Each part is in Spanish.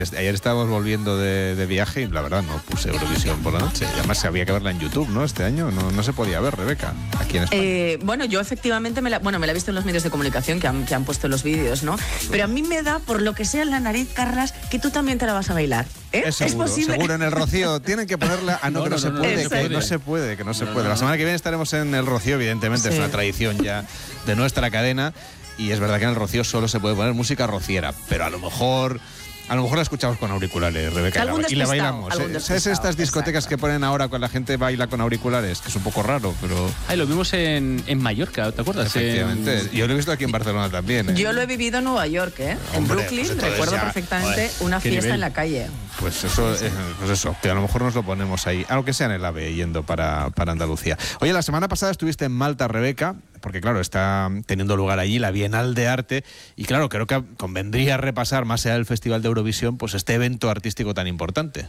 Ayer estábamos volviendo de viaje y la verdad no puse Eurovisión por la noche. Y además había que verla en YouTube, ¿no? Este año no se podía ver, Rebeca, aquí en España. Bueno, yo efectivamente me la he visto en los medios de comunicación que han puesto los vídeos, ¿no? Pero a mí me da, por lo que sea en la nariz, Carlas, que tú también te la vas a bailar. Es seguro, ¿Es posible? seguro en el Rocío. Tienen que ponerla. Que no se puede. La semana que viene estaremos en el Rocío, evidentemente, sí. Es una tradición ya de nuestra cadena. Y es verdad que en el Rocío solo se puede poner música rociera, pero a lo mejor la escuchamos con auriculares, Rebeca, y la bailamos. ¿Sabes estas discotecas que ponen ahora con la gente baila con auriculares? Que es un poco raro, pero... Lo vimos en Mallorca, ¿te acuerdas? Efectivamente. Yo lo he visto aquí en Barcelona también. Yo lo he vivido en Nueva York, en Brooklyn. Pues recuerdo perfectamente una fiesta en la calle. Pues eso, que a lo mejor nos lo ponemos ahí, aunque sea en el AVE, yendo para Andalucía. Oye, la semana pasada estuviste en Malta, Rebeca, porque claro, está teniendo lugar allí la Bienal de Arte, y claro, creo que convendría repasar, más allá del Festival de Eurovisión, pues este evento artístico tan importante.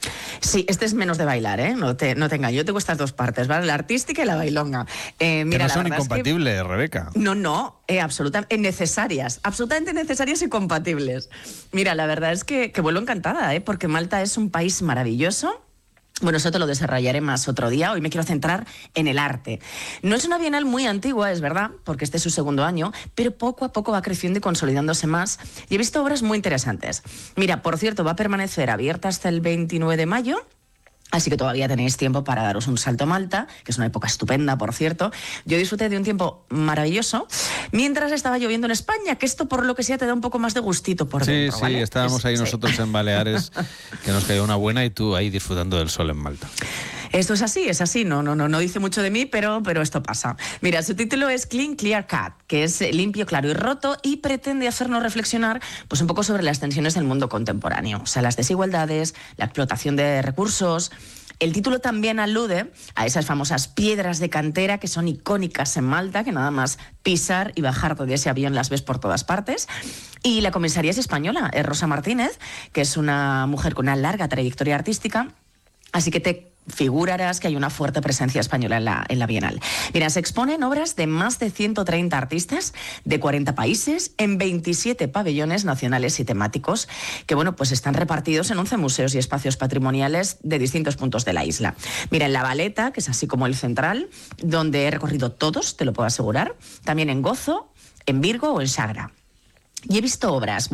Sí, este es menos de bailar, ¿eh? No te engaño. Yo tengo estas dos partes, ¿vale? La artística y la bailonga. Mira, que no son incompatibles, Rebeca. No, absolutamente necesarias. Absolutamente necesarias y compatibles. Mira, la verdad es que vuelvo encantada, porque Malta es un país maravilloso. Bueno, eso te lo desarrollaré más otro día. Hoy me quiero centrar en el arte. No es una bienal muy antigua, es verdad, porque este es su segundo año, pero poco a poco va creciendo y consolidándose más. Y he visto obras muy interesantes. Mira, por cierto, va a permanecer abierta hasta el 29 de mayo. Así que todavía tenéis tiempo para daros un salto a Malta, que es una época estupenda, por cierto. Yo disfruté de un tiempo maravilloso mientras estaba lloviendo en España, que esto por lo que sea te da un poco más de gustito por dentro, Sí, ¿vale? Estábamos ahí nosotros en Baleares, que nos cayó una buena, y tú ahí disfrutando del sol en Malta. Esto es así, no dice mucho de mí, pero esto pasa. Mira, su título es Clean Clear Cut, que es limpio, claro y roto, y pretende hacernos reflexionar pues un poco sobre las tensiones del mundo contemporáneo, o sea, las desigualdades, la explotación de recursos. El título también alude a esas famosas piedras de cantera que son icónicas en Malta, que nada más pisar y bajarte de ese avión las ves por todas partes. Y la comisaría es española, es Rosa Martínez, que es una mujer con una larga trayectoria artística, así que te figurarás que hay una fuerte presencia española en la Bienal. Mira, se exponen obras de más de 130 artistas de 40 países en 27 pabellones nacionales y temáticos que, bueno, pues están repartidos en 11 museos y espacios patrimoniales de distintos puntos de la isla. Mira, en La Valeta, que es así como el central, donde he recorrido todos, te lo puedo asegurar, también en Gozo, en Virgo o en Sagra. Y he visto obras,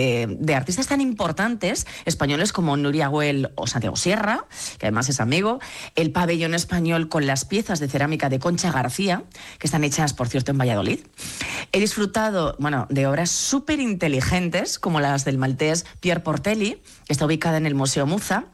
de artistas tan importantes españoles como Nuria Güell o Santiago Sierra, que además es amigo, el pabellón español con las piezas de cerámica de Concha García, que están hechas, por cierto, en Valladolid. He disfrutado, de obras súper inteligentes, como las del maltés Pierre Portelli, que está ubicada en el Museo Muza,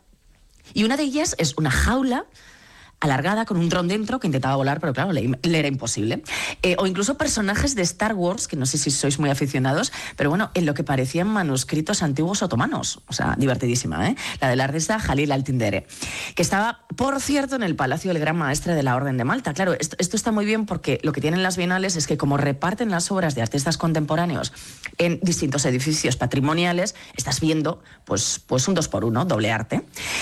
y una de ellas es una jaula alargada con un dron dentro que intentaba volar, pero claro, le era imposible. O incluso personajes de Star Wars, que no sé si sois muy aficionados, pero bueno, en lo que parecían manuscritos antiguos otomanos. O sea, divertidísima, ¿eh? La del artista Jalil Altindere, que estaba, por cierto, en el Palacio del Gran Maestre de la Orden de Malta. Claro, esto está muy bien porque lo que tienen las bienales es que como reparten las obras de artistas contemporáneos en distintos edificios patrimoniales, estás viendo pues un 2x1, doble arte.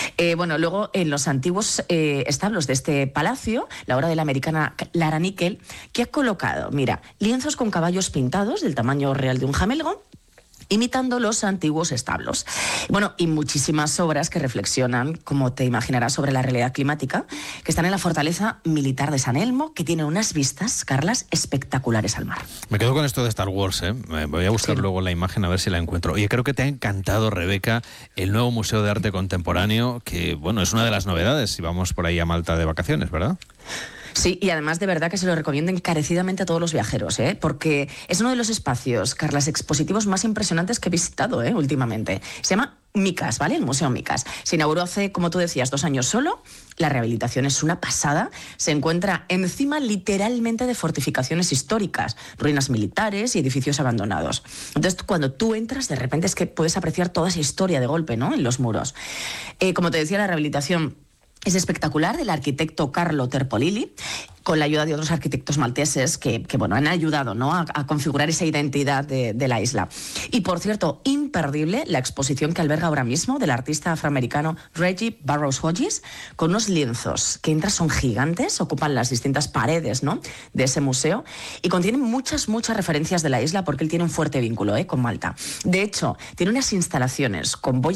Luego en los antiguos establos de este palacio, la obra de la americana Lara Nickel, que ha colocado, mira, lienzos con caballos pintados del tamaño real de un jamelgo, imitando los antiguos establos. Y muchísimas obras que reflexionan, como te imaginarás, sobre la realidad climática, que están en la fortaleza militar de San Elmo, que tiene unas vistas, Carlas, espectaculares al mar. Me quedo con esto de Star Wars, ¿eh? Voy a buscar luego la imagen a ver si la encuentro. Oye, creo que te ha encantado, Rebeca, el nuevo Museo de Arte Contemporáneo, que, es una de las novedades si vamos por ahí a Malta de vacaciones, ¿verdad? Sí, y además de verdad que se lo recomiendo encarecidamente a todos los viajeros, porque es uno de los espacios, Carlas, expositivos más impresionantes que he visitado últimamente. Se llama Micas, ¿vale? El Museo Micas. Se inauguró hace, como tú decías, 2 años solo. La rehabilitación es una pasada. Se encuentra encima literalmente de fortificaciones históricas, ruinas militares y edificios abandonados. Entonces, cuando tú entras, de repente es que puedes apreciar toda esa historia de golpe, ¿no? En los muros. Como te decía, la rehabilitación Es espectacular, del arquitecto Carlo Terpolilli, con la ayuda de otros arquitectos malteses que bueno, han ayudado, ¿no?, a configurar esa identidad de la isla. Y, por cierto, imperdible la exposición que alberga ahora mismo del artista afroamericano Reggie Burroughs Hodges, con unos lienzos que entras son gigantes, ocupan las distintas paredes, ¿no?, de ese museo, y contienen muchas referencias de la isla, porque él tiene un fuerte vínculo con Malta. De hecho, tiene unas instalaciones con boyas